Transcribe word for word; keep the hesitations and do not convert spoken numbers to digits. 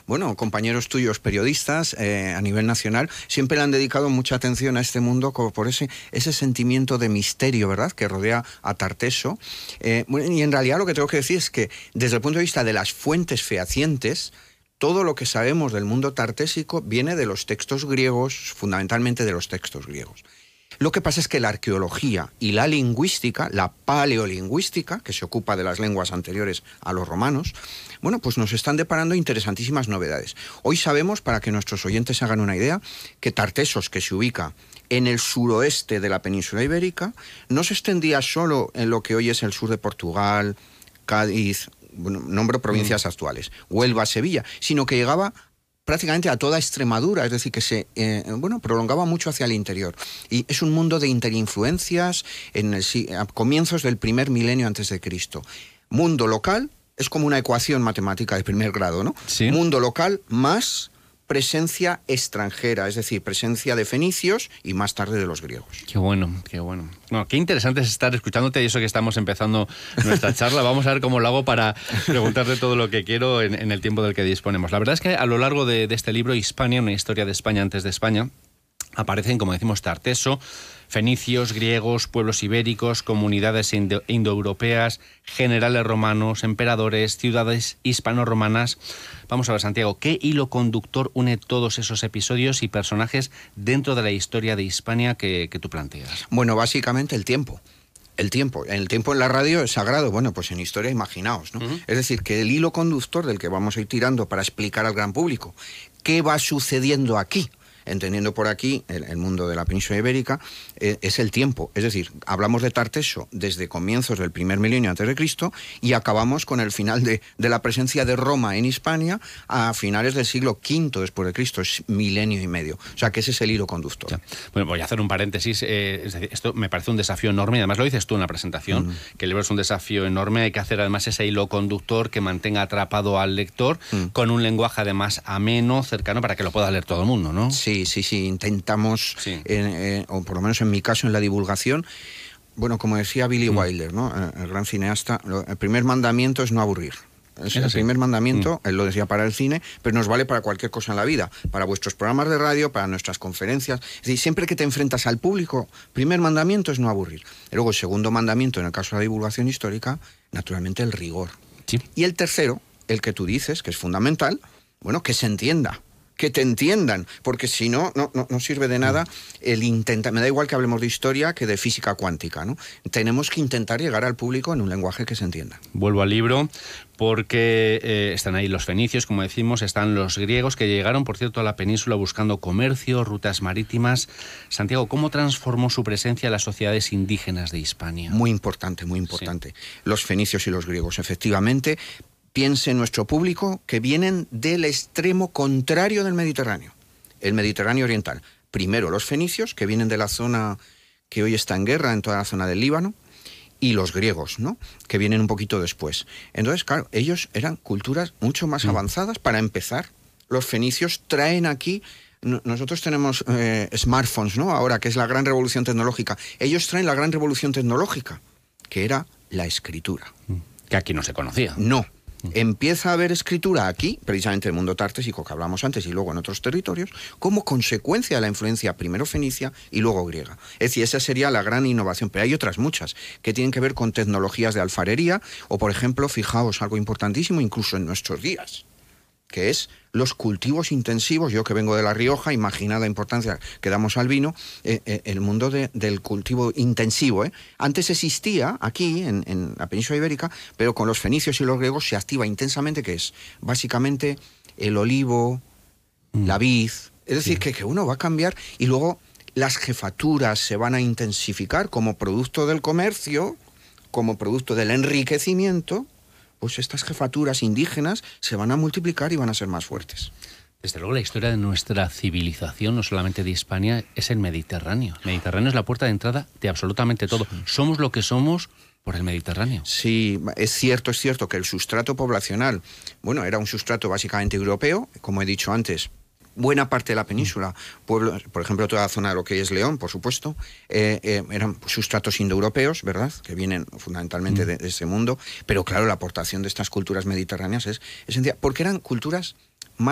bueno, compañeros tuyos periodistas eh, a nivel nacional siempre le han dedicado mucha atención a este mundo como por ese, ese sentimiento de misterio, ¿verdad?, que rodea a Tarteso. Eh, y en realidad lo que tengo que decir es que desde el punto de vista de las fuentes fehacientes, todo lo que sabemos del mundo tartésico viene de los textos griegos, fundamentalmente de los textos griegos. Lo que pasa es que la arqueología y la lingüística, la paleolingüística, que se ocupa de las lenguas anteriores a los romanos, bueno, pues nos están deparando interesantísimas novedades. Hoy sabemos, para que nuestros oyentes hagan una idea, que Tartesos, que se ubica en el suroeste de la península ibérica, no se extendía solo en lo que hoy es el sur de Portugal, Cádiz, bueno, nombro provincias mm. actuales, Huelva, Sevilla, sino que llegaba prácticamente a toda Extremadura, es decir, que se eh, bueno, prolongaba mucho hacia el interior. Y es un mundo de interinfluencias en el, a comienzos del primer milenio antes de Cristo. Mundo local es como una ecuación matemática de primer grado, ¿no? Sí. Mundo local más presencia extranjera, es decir, presencia de fenicios y más tarde de los griegos. Qué bueno, qué bueno. Bueno, qué interesante es estar escuchándote y eso que estamos empezando nuestra charla. Vamos a ver cómo lo hago para preguntarte todo lo que quiero en, en el tiempo del que disponemos. La verdad es que a lo largo de, de este libro, Hispania, una historia de España antes de España, aparecen, como decimos, Tarteso, fenicios, griegos, pueblos ibéricos, comunidades indo indoeuropeas, generales romanos, emperadores, ciudades hispano-romanas. Vamos a ver, Santiago, ¿qué hilo conductor une todos esos episodios y personajes dentro de la historia de Hispania que, que tú planteas? Bueno, básicamente el tiempo. El tiempo. El tiempo en la radio es sagrado. Bueno, pues en historia imaginaos, ¿no? Uh-huh. Es decir, que el hilo conductor del que vamos a ir tirando para explicar al gran público qué va sucediendo aquí, entendiendo por aquí el, el mundo de la península ibérica, eh, es el tiempo. Es decir, hablamos de Tarteso desde comienzos del primer milenio antes de Cristo y acabamos con el final de, de la presencia de Roma en Hispania a finales del siglo quinto después de Cristo, es milenio y medio. O sea, que ese es el hilo conductor. Ya. Bueno, voy a hacer un paréntesis. Eh, es decir, esto me parece un desafío enorme, y además lo dices tú en la presentación, mm. que el libro es un desafío enorme. Hay que hacer además ese hilo conductor que mantenga atrapado al lector mm. con un lenguaje además ameno, cercano, para que lo pueda leer todo el mundo, ¿no? Sí. Sí, sí, sí, intentamos, sí. Eh, eh, o por lo menos en mi caso, en la divulgación, bueno, como decía Billy mm. Wilder, ¿no?, el gran cineasta, el primer mandamiento es no aburrir. Es el primer mandamiento, mm. él lo decía para el cine, pero nos vale para cualquier cosa en la vida, para vuestros programas de radio, para nuestras conferencias. Es decir, siempre que te enfrentas al público, primer mandamiento es no aburrir. Y luego el segundo mandamiento, en el caso de la divulgación histórica, naturalmente el rigor. Sí. Y el tercero, el que tú dices, que es fundamental, bueno, que se entienda. Que te entiendan, porque si no, no, no, no sirve de nada el intentar. Me da igual que hablemos de historia que de física cuántica, ¿no? Tenemos que intentar llegar al público en un lenguaje que se entienda. Vuelvo al libro porque eh, están ahí los fenicios, como decimos, están los griegos que llegaron, por cierto, a la península buscando comercio, rutas marítimas. Santiago, ¿cómo transformó su presencia las sociedades indígenas de Hispania? Muy importante, muy importante. Sí. Los fenicios y los griegos, efectivamente. Piense nuestro público que vienen del extremo contrario del Mediterráneo, el Mediterráneo oriental. Primero los fenicios, que vienen de la zona que hoy está en guerra, en toda la zona del Líbano, y los griegos, ¿no?, que vienen un poquito después. Entonces, claro, ellos eran culturas mucho más mm. avanzadas. Para empezar, los fenicios traen aquí... Nosotros tenemos eh, smartphones, ¿no?, ahora, que es la gran revolución tecnológica. Ellos traen la gran revolución tecnológica, que era la escritura. Que aquí no se conocía. No. Empieza a haber escritura aquí, precisamente en el mundo tartésico que hablamos antes y luego en otros territorios, como consecuencia de la influencia primero fenicia y luego griega. Es decir, esa sería la gran innovación, pero hay otras muchas que tienen que ver con tecnologías de alfarería o, por ejemplo, fijaos, algo importantísimo incluso en nuestros días, que es los cultivos intensivos. Yo que vengo de La Rioja, imaginad la importancia que damos al vino, eh, eh, el mundo de, del cultivo intensivo. ¿eh? Antes existía aquí, en, en la península ibérica, pero con los fenicios y los griegos se activa intensamente, que es básicamente el olivo, mm. la vid. Es decir, sí. que, que uno va a cambiar y luego las jefaturas se van a intensificar como producto del comercio, como producto del enriquecimiento. Pues estas jefaturas indígenas se van a multiplicar y van a ser más fuertes. Desde luego la historia de nuestra civilización, no solamente de Hispania, es el Mediterráneo. El Mediterráneo es la puerta de entrada de absolutamente todo. Sí. Somos lo que somos por el Mediterráneo. Sí, es cierto, es cierto que el sustrato poblacional, bueno, era un sustrato básicamente europeo, como he dicho antes. Buena parte de la península, pueblos, por ejemplo, toda la zona de lo que es León, por supuesto, eh, eh, eran sustratos indoeuropeos, ¿verdad?, que vienen fundamentalmente de, de ese mundo, pero claro, la aportación de estas culturas mediterráneas es esencial, porque eran culturas